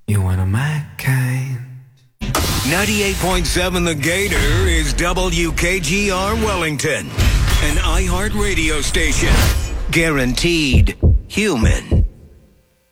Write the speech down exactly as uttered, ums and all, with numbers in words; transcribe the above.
You one of my kind. ninety-eight point seven The Gator is W K G R Wellington, an iHeart radio station. Guaranteed human.